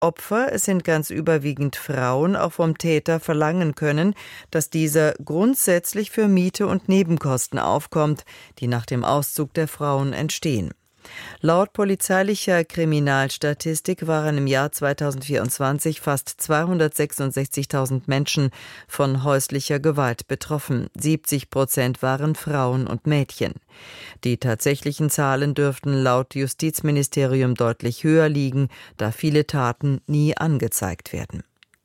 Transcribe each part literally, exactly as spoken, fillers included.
Opfer, es sind ganz überwiegend Frauen, auch vom Täter verlangen können, dass dieser grundsätzlich für Miete und Nebenkosten aufkommt, die nach dem Auszug der Frauen entstehen. Laut polizeilicher Kriminalstatistik waren im Jahr zweitausendvierundzwanzig fast zweihundertsechsundsechzigtausend Menschen von häuslicher Gewalt betroffen. siebzig Prozent waren Frauen und Mädchen. Die tatsächlichen Zahlen dürften laut Justizministerium deutlich höher liegen, da viele Taten nie angezeigt werden.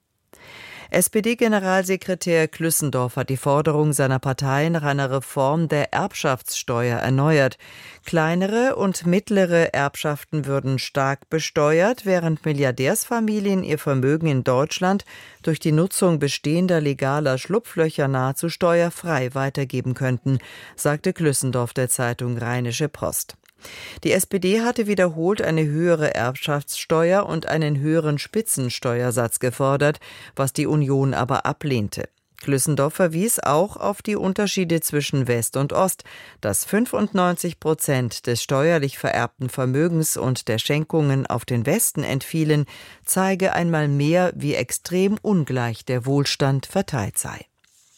S P D-Generalsekretär Klüssendorf hat die Forderung seiner Partei nach einer Reform der Erbschaftssteuer erneuert. Kleinere und mittlere Erbschaften würden stark besteuert, während Milliardärsfamilien ihr Vermögen in Deutschland durch die Nutzung bestehender legaler Schlupflöcher nahezu steuerfrei weitergeben könnten, sagte Klüssendorf der Zeitung Rheinische Post. Die S P D hatte wiederholt eine höhere Erbschaftssteuer und einen höheren Spitzensteuersatz gefordert, was die Union aber ablehnte. Klüssendorf verwies auch auf die Unterschiede zwischen West und Ost, dass fünfundneunzig Prozent des steuerlich vererbten Vermögens und der Schenkungen auf den Westen entfielen, zeige einmal mehr, wie extrem ungleich der Wohlstand verteilt sei.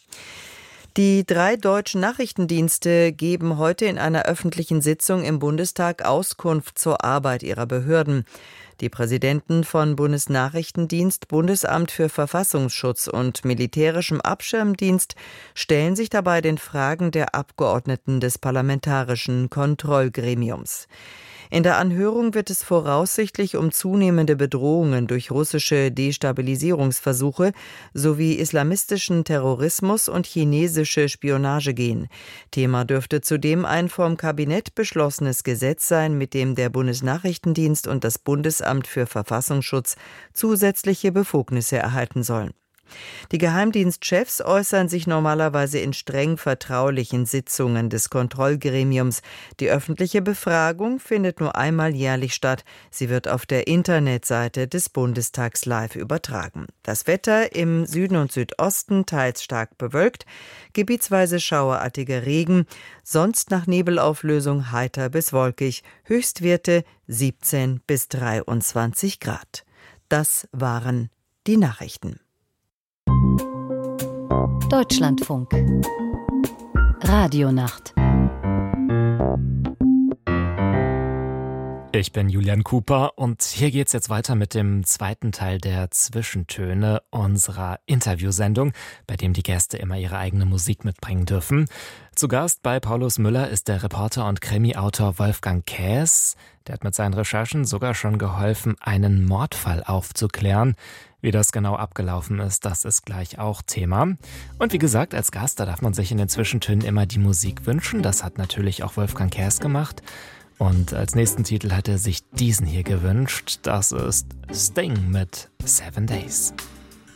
Die drei deutschen Nachrichtendienste geben heute in einer öffentlichen Sitzung im Bundestag Auskunft zur Arbeit ihrer Behörden. Die Präsidenten von Bundesnachrichtendienst, Bundesamt für Verfassungsschutz und Militärischem Abschirmdienst stellen sich dabei den Fragen der Abgeordneten des Parlamentarischen Kontrollgremiums. In der Anhörung wird es voraussichtlich um zunehmende Bedrohungen durch russische Destabilisierungsversuche sowie islamistischen Terrorismus und chinesische Spionage gehen. Thema dürfte zudem ein vom Kabinett beschlossenes Gesetz sein, mit dem der Bundesnachrichtendienst und das Bundesamt für Verfassungsschutz zusätzliche Befugnisse erhalten sollen. Die Geheimdienstchefs äußern sich normalerweise in streng vertraulichen Sitzungen des Kontrollgremiums. Die öffentliche Befragung findet nur einmal jährlich statt. Sie wird auf der Internetseite des Bundestags live übertragen. Das Wetter im Süden und Südosten teils stark bewölkt, gebietsweise schauerartiger Regen, sonst nach Nebelauflösung heiter bis wolkig, Höchstwerte siebzehn bis dreiundzwanzig Grad. Das waren die Nachrichten. Deutschlandfunk Radionacht. Ich bin Julian Cooper und hier geht's jetzt weiter mit dem zweiten Teil der Zwischentöne unserer Interviewsendung, bei dem die Gäste immer ihre eigene Musik mitbringen dürfen. Zu Gast bei Paulus Müller ist der Reporter und Krimi-Autor Wolfgang Käs. Der hat mit seinen Recherchen sogar schon geholfen, einen Mordfall aufzuklären. Wie das genau abgelaufen ist, das ist gleich auch Thema. Und wie gesagt, als Gast, da darf man sich in den Zwischentönen immer die Musik wünschen. Das hat natürlich auch Wolfgang Käs gemacht. Und als nächsten Titel hat er sich diesen hier gewünscht. Das ist Sting mit Seven Days.